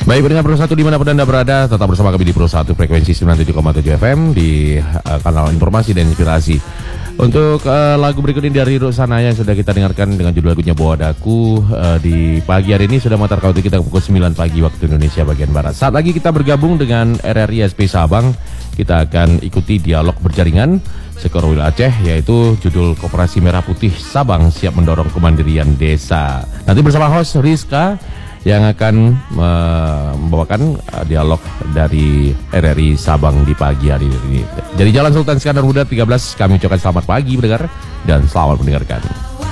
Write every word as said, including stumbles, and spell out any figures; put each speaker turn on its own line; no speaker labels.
Baik, pendengar Pro satu dimanapun Anda berada, tetap bersama kami di Pro satu frekuensi sembilan puluh tujuh koma tujuh F M di uh, kanal informasi dan inspirasi. Untuk uh, lagu berikut ini dari Rosanaya yang sudah kita dengarkan dengan judul lagunya Bawa Daku uh, di pagi hari ini sudah mengantar waktu kita pukul sembilan pagi waktu Indonesia bagian Barat. Saat lagi kita bergabung dengan R R I S P Sabang, kita akan ikuti dialog berjaringan Sekorwil Aceh, yaitu judul Koperasi Merah Putih Sabang siap mendorong kemandirian desa. Nanti bersama host Rizka yang akan membawakan dialog dari R R I Sabang di pagi hari ini. Jadi Jalan Sultan Iskandar Muda tiga belas, kami ucapkan selamat pagi pendengar dan selamat mendengarkan.